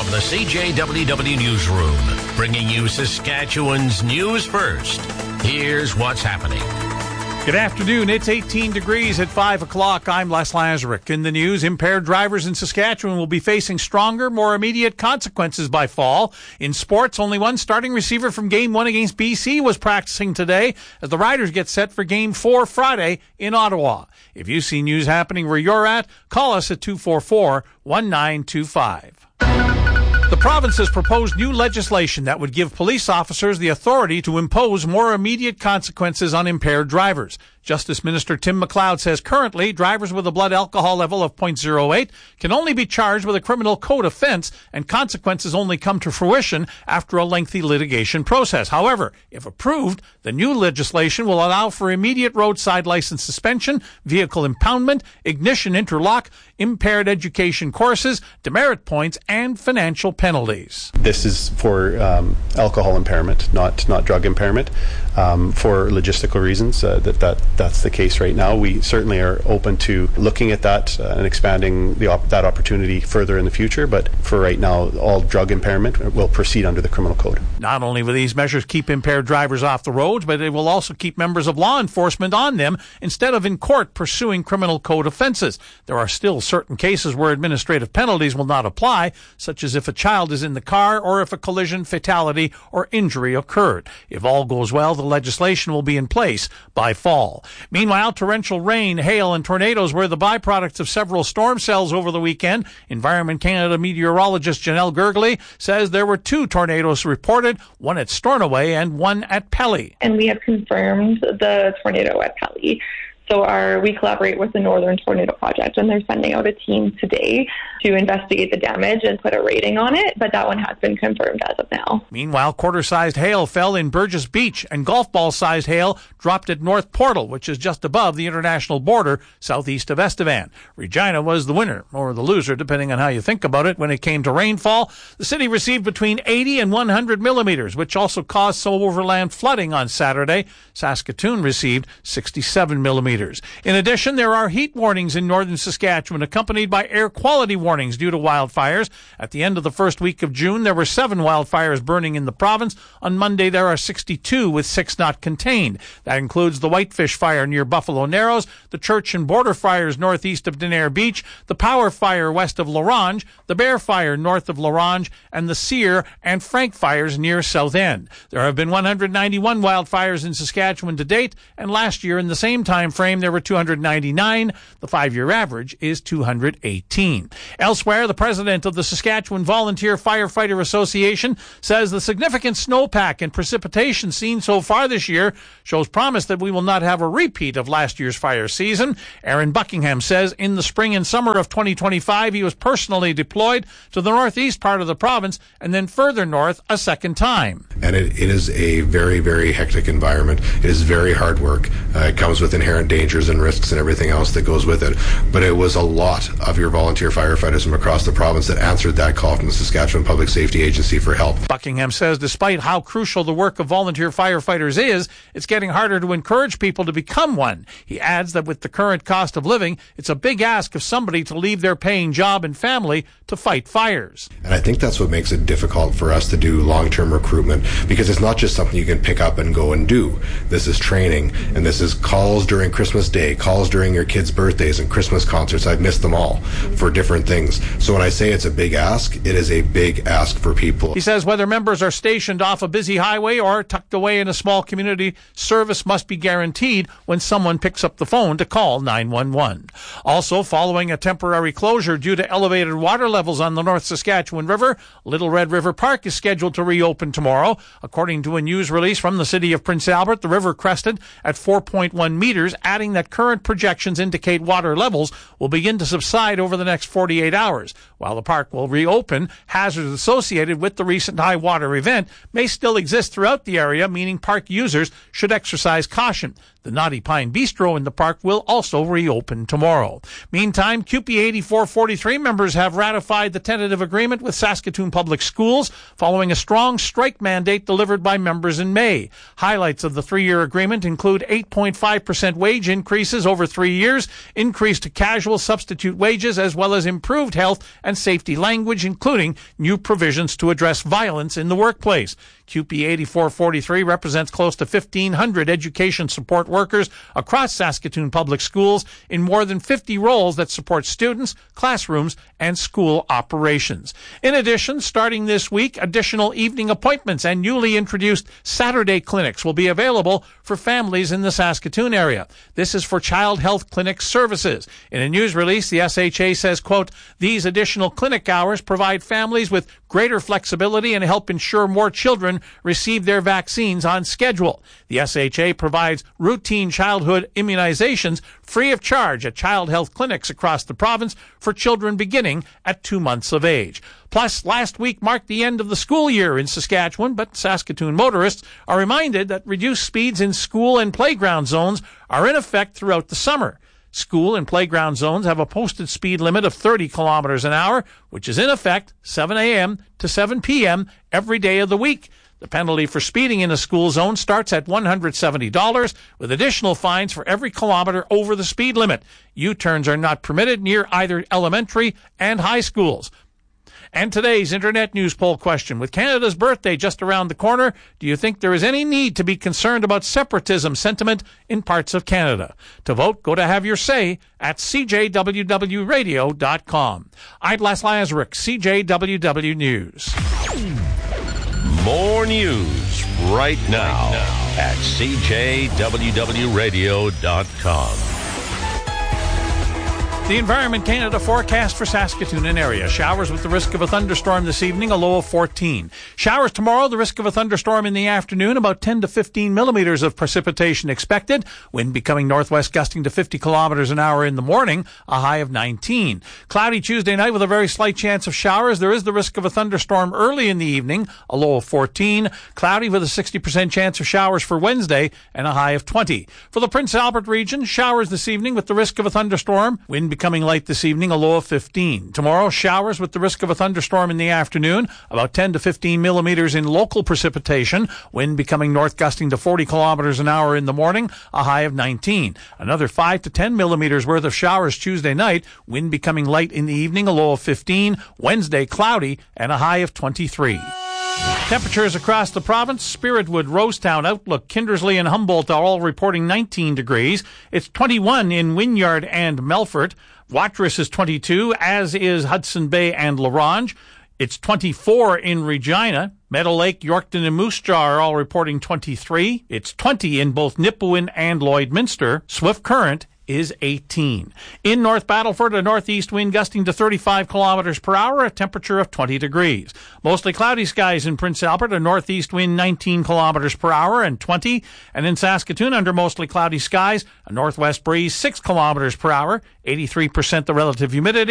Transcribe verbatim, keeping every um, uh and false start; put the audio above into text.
From the C J W W Newsroom, bringing you Saskatchewan's news first. Here's what's happening. Good afternoon. It's eighteen degrees at five o'clock. I'm Les Lazaruk. In the news, impaired drivers in Saskatchewan will be facing stronger, more immediate consequences by fall. In sports, only one starting receiver from Game one against B C was practicing today as the Riders get set for Game four Friday in Ottawa. If you see news happening where you're at, call us at two four four, one nine two five. The province has proposed new legislation that would give police officers the authority to impose more immediate consequences on impaired drivers. Justice Minister Tim McLeod says currently drivers with a blood alcohol level of zero point zero eight can only be charged with a criminal code offense, and consequences only come to fruition after a lengthy litigation process. However, if approved, the new legislation will allow for immediate roadside license suspension, vehicle impoundment, ignition interlock, impaired education courses, demerit points, and financial penalties. This is for um, alcohol impairment, not not drug impairment. Um, for logistical reasons, uh, that that that's the case right now. We certainly are open to looking at that uh, and expanding the op- that opportunity further in the future. But for right now, all drug impairment will proceed under the criminal code. Not only will these measures keep impaired drivers off the roads, but it will also keep members of law enforcement on them instead of in court pursuing criminal code offenses. There are still certain cases where administrative penalties will not apply, such as if a child is in the car or if a collision, fatality, or injury occurred. If all goes well, the legislation will be in place by fall. Meanwhile, torrential rain, hail, and tornadoes were the byproducts of several storm cells over the weekend. Environment Canada meteorologist Janelle Gergely says there were two tornadoes reported, one at Stornoway and one at Pelly. And we have confirmed the tornado at Pelly. So our, we collaborate with the Northern Tornado Project, and they're sending out a team today to investigate the damage and put a rating on it, but that one has been confirmed as of now. Meanwhile, quarter-sized hail fell in Burgess Beach, and golf ball-sized hail dropped at North Portal, which is just above the international border southeast of Estevan. Regina was the winner, or the loser, depending on how you think about it. When it came to rainfall, the city received between eighty and one hundred millimeters, which also caused some overland flooding on Saturday. Saskatoon received sixty-seven millimeters. In addition, there are heat warnings in northern Saskatchewan, accompanied by air quality warnings due to wildfires. At the end of the first week of June, there were seven wildfires burning in the province. On Monday, there are sixty-two, with six not contained. That includes the Whitefish Fire near Buffalo Narrows, the Church and Border Fires northeast of Denair Beach, the Power Fire west of Lorange, the Bear Fire north of Lorange, and the Sear and Frank Fires near South End. There have been one hundred ninety-one wildfires in Saskatchewan to date, and last year in the same time frame, there were two hundred ninety-nine. The five-year average is two hundred eighteen. Elsewhere, the president of the Saskatchewan Volunteer Firefighter Association says the significant snowpack and precipitation seen so far this year shows promise that we will not have a repeat of last year's fire season. Aaron Buckingham says in the spring and summer of twenty twenty-five, he was personally deployed to the northeast part of the province and then further north a second time. And it, it is a very, very hectic environment. It is very hard work. Uh, it comes with inherent dangers and risks and everything else that goes with it. But it was a lot of your volunteer firefighters from across the province that answered that call from the Saskatchewan Public Safety Agency for help. Buckingham says despite how crucial the work of volunteer firefighters is, it's getting harder to encourage people to become one. He adds that with the current cost of living, it's a big ask of somebody to leave their paying job and family to fight fires. And I think that's what makes it difficult for us to do long-term recruitment, because it's not just something you can pick up and go and do. This is training, and this is calls during Christmas Day, calls during your kids' birthdays and Christmas concerts. I've missed them all for different things. So when I say it's a big ask, it is a big ask for people. He says whether members are stationed off a busy highway or tucked away in a small community, service must be guaranteed when someone picks up the phone to call nine one one. Also, following a temporary closure due to elevated water levels on the North Saskatchewan River, Little Red River Park is scheduled to reopen tomorrow. According to a news release from the city of Prince Albert, the river crested at four point one meters, adding that current projections indicate water levels will begin to subside over the next forty-eight hours. While the park will reopen, hazards associated with the recent high water event may still exist throughout the area, meaning park users should exercise caution. The The Naughty Pine Bistro in the park will also reopen tomorrow. Meantime, C U P E eighty-four forty-three members have ratified the tentative agreement with Saskatoon Public Schools following a strong strike mandate delivered by members in May. Highlights of the three-year agreement include eight point five percent wage increases over three years, increased casual substitute wages, as well as improved health and safety language, including new provisions to address violence in the workplace. C U P E eighty-four forty-three represents close to fifteen hundred education support workers across Saskatoon Public Schools in more than fifty roles that support students, classrooms, and school operations. In addition, starting this week, additional evening appointments and newly introduced Saturday clinics will be available for families in the Saskatoon area. This is for Child Health Clinic Services. In a news release, the S H A says, quote, "These additional clinic hours provide families with greater flexibility and help ensure more children receive their vaccines on schedule. The S H A provides routine childhood immunizations free of charge at child health clinics across the province for children beginning at two months of age. Plus, last week marked the end of the school year in Saskatchewan, but Saskatoon motorists are reminded that reduced speeds in school and playground zones are in effect throughout the summer. School and playground zones have a posted speed limit of thirty kilometers an hour, which is in effect seven a.m. to seven p.m. every day of the week. The penalty for speeding in a school zone starts at one hundred seventy dollars, with additional fines for every kilometer over the speed limit. U-turns are not permitted near either elementary and high schools. And today's Internet News Poll question. With Canada's birthday just around the corner, do you think there is any need to be concerned about separatism sentiment in parts of Canada? To vote, go to have your say at c j w w radio dot com. I'm Les Lazaruk, C J W W News. More news right now at c j w w radio dot com. The Environment Canada forecast for Saskatoon and area. Showers with the risk of a thunderstorm this evening, a low of fourteen. Showers tomorrow, the risk of a thunderstorm in the afternoon, about ten to fifteen millimeters of precipitation expected. Wind becoming northwest gusting to fifty kilometers an hour in the morning, a high of nineteen. Cloudy Tuesday night with a very slight chance of showers. There is the risk of a thunderstorm early in the evening, a low of fourteen. Cloudy with a sixty percent chance of showers for Wednesday and a high of twenty. For the Prince Albert region, showers this evening with the risk of a thunderstorm. Wind becoming light this evening, a low of fifteen. Tomorrow, showers with the risk of a thunderstorm in the afternoon, about ten to fifteen millimeters in local precipitation. Wind becoming north gusting to forty kilometers an hour in the morning, a high of nineteen. Another five to ten millimeters worth of showers Tuesday night. Wind becoming light in the evening, a low of fifteen. Wednesday, cloudy and a high of twenty-three. Temperatures across the province: Spiritwood, Rosetown, Outlook, Kindersley, and Humboldt are all reporting nineteen degrees. It's twenty-one in Wynyard and Melfort. Watrous is twenty-two, as is Hudson Bay and La Ronge. It's twenty-four in Regina. Meadow Lake, Yorkton, and Moose Jaw are all reporting twenty-three. It's twenty in both Nipawin and Lloydminster. Swift Current is eighteen. In North Battleford, a northeast wind gusting to thirty-five kilometers per hour, a temperature of twenty degrees. Mostly cloudy skies in Prince Albert, a northeast wind nineteen kilometers per hour and twenty. And in Saskatoon, under mostly cloudy skies, a northwest breeze six kilometers per hour, eighty-three percent the relative humidity.